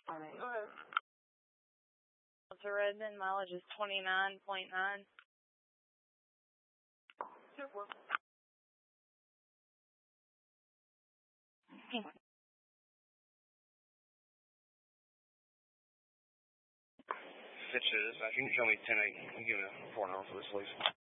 Go ahead. Delta Redmond, mileage is 29.9. Fitch to dispatch. You can show me 10-8. I'm giving a 4 for this, please.